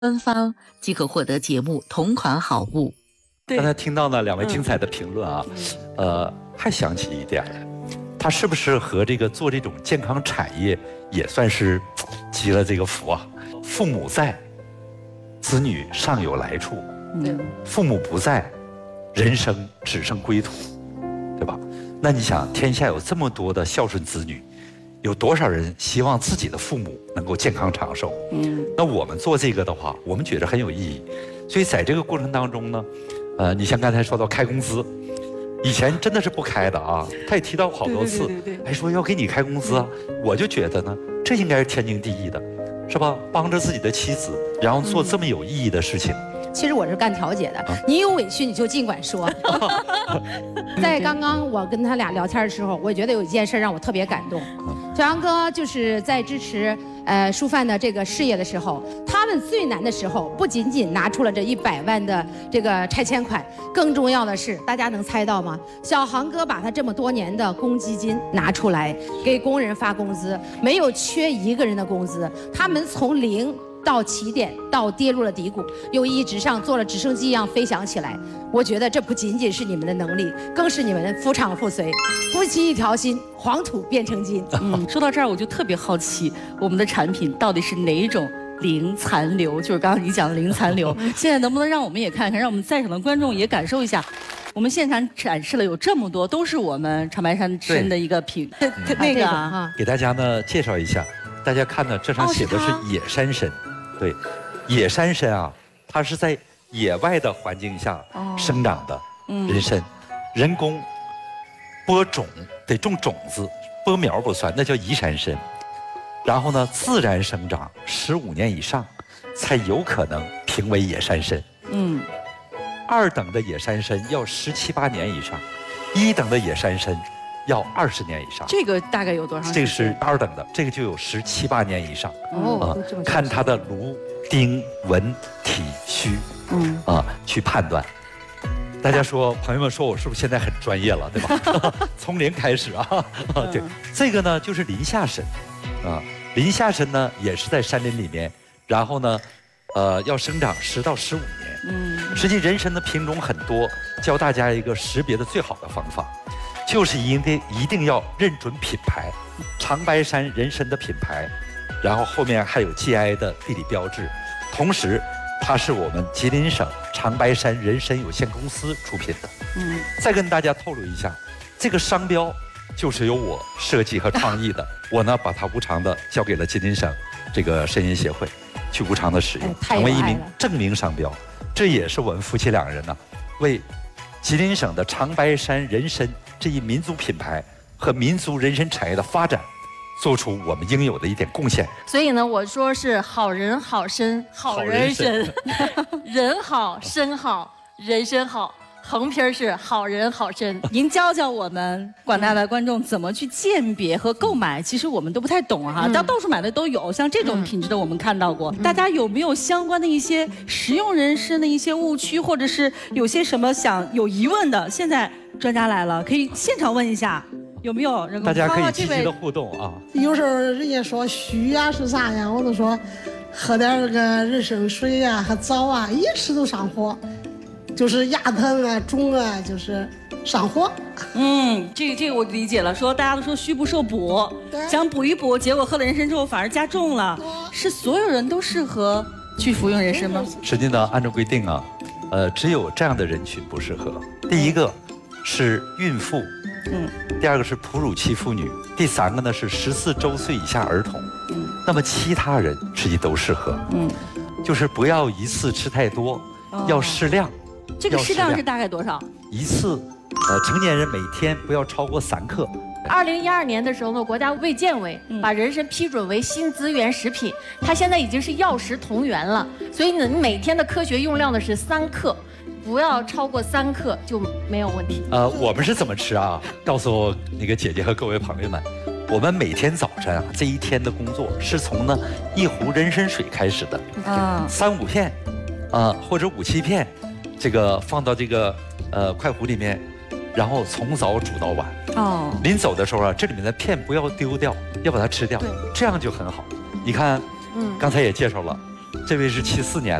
官方即可获得节目同款好物。 刚才听到呢两位精彩的评论啊，还想起一点，他是不是和这个做这种健康产业也算是积了这个福啊？父母在，子女尚有来处；父母不在，人生只剩归途，对吧？那你想，天下有这么多的孝顺子女，有多少人希望自己的父母能够健康长寿？那我们做这个的话，我们觉得很有意义。所以在这个过程当中呢，你像刚才说到开工资，以前真的是不开的啊。他也提到好多次，还说要给你开工资啊。我就觉得呢，这应该是天经地义的，是吧？帮着自己的妻子，然后做这么有意义的事情。 其实我是干调解的，你有委屈你就尽管说。在刚刚我跟他俩聊天的时候，我觉得有一件事让我特别感动。小杨哥就是在支持舒范的这个事业的时候，他们最难的时候，不仅仅拿出了这100万的这个拆迁款，更重要的是，大家能猜到吗？小航哥把他这么多年的公积金拿出来给工人发工资，没有缺一个人的工资，他们从0到起点，到跌入了低谷，又一直上做了直升机一样飞翔起来。我觉得这不仅仅是你们的能力，更是你们的夫唱妇随，夫妻一条心，黄土变成金。 说到这儿我就特别好奇，我们的产品到底是哪一种零残留？就是刚刚你讲的零残留，现在能不能让我们也看看，让我们在场的观众也感受一下？我们现场展示了有这么多，都是我们长白山参的一个品，那个啊， 给大家呢介绍一下。大家看呢，这上写的是野山参。对，野山参啊，它是在野外的环境下生长的人参，人工播种得种种子，播苗不算，那叫移山参。然后呢，自然生长15年以上，才有可能评为野山参。2等的野山参要17、18年以上，1等的野山参要20年以上。 这个大概有多长？ 这个是2等的，这个就有17、18年以上。看它的芦、丁、纹、体、须，去判断。大家说，朋友们说我是不是现在很专业了，对吧？从0开始啊，对，这个呢就是林下参，林下参呢也是在山林里面，然后呢，要生长10到15年。实际人参的品种很多，教大家一个识别的最好的方法。就是一定要认准品牌，长白山人参的品牌，然后后面还有 GI 的地理标志，同时它是我们吉林省长白山人参有限公司出品的。再跟大家透露一下，这个商标就是由我设计和创意的，我呢把它无偿的交给了吉林省这个参饮协会，去无偿的使用，成为一名证明商标。这也是我们夫妻2人呢，为吉林省的长白山人参这一民族品牌和民族人参产业的发展，做出我们应有的一点贡献。 所以呢，我说是好人好参，好人参，人好参好，人参好，横批是好人好参。 您教教我们广大的观众怎么去鉴别和购买，其实我们都不太懂哈，到处买的都有，像这种品质的我们看到过。大家有没有相关的一些食用人参的一些误区，或者是有些什么有疑问的？现在专家来了，可以现场问一下，有没有人？ 大家可以积极的互动啊。 有时候人家说虚呀是啥呀，我就说喝点这个人参水呀和枣啊，一吃都上火，就是牙疼啊、肿啊，就是上火。 这个我理解了。说大家都说虚不受补，想补一补，结果喝了人参之后反而加重了。是所有人都适合去服用人参吗？ 实际呢，按照规定啊，只有这样的人群不适合。第一个是孕妇，第2个是哺乳期妇女，第3个呢是14周岁以下儿童。那么其他人实际都适合。就是不要一次吃太多，要适量。 这个适量是大概多少？ 一次，成年人每天不要超过3克。 2012年的时候呢，国家卫健委把人参批准为新资源食品，它现在已经是药食同源了。所以呢，你每天的科学用量呢是3克，不要超过3克就没有问题。 我们是怎么吃啊？告诉那个姐姐和各位朋友们，我们每天早晨啊，这一天的工作是从呢1壶人参水开始的，3、5片，或者5、7片。这个放到这个快壶里面，然后从早煮到晚。临走的时候啊，这里面的片不要丢掉，要把它吃掉，这样就很好。你看，刚才也介绍了， 这位是74年